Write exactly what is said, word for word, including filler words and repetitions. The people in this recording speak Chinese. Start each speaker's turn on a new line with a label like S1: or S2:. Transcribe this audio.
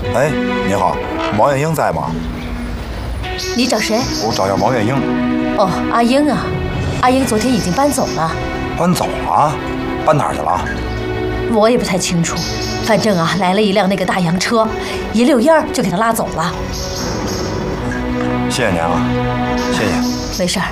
S1: 哎，你好，毛月英在吗？
S2: 你找谁？
S1: 我找要毛月英。
S2: 哦，阿英啊，阿英昨天已经搬走了。
S1: 搬走了？搬哪儿去了？
S2: 我也不太清楚，反正啊，来了一辆那个大洋车，一溜烟儿就给他拉走了。
S1: 谢谢您啊，谢谢。
S2: 没事儿。